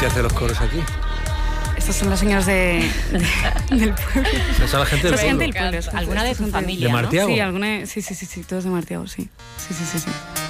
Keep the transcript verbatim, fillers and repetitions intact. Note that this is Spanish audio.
que hace los coros aquí? Estas son las señoras de, de, del pueblo. Esa es la gente del Esa gente pueblo. del pueblo. Alguna de su familia, ¿De ¿no? Martiago? Sí, alguna, sí, sí, sí, sí, todos de Martiago, sí. Sí, sí, sí, sí.